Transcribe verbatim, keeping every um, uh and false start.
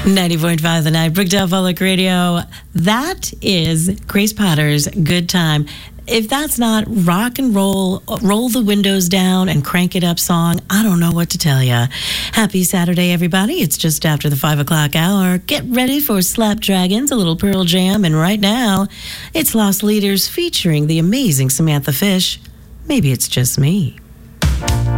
ninety point five The Night, Brookdale Public Radio. That is Grace Potter's Good Time. If that's not rock and roll, roll the windows down and crank it up song, I don't know what to tell you. Happy Saturday, everybody. It's just after the five o'clock hour. Get ready for Slap Dragons, a little Pearl Jam. And right now, it's Lost Leaders featuring the amazing Samantha Fish. Maybe it's just me.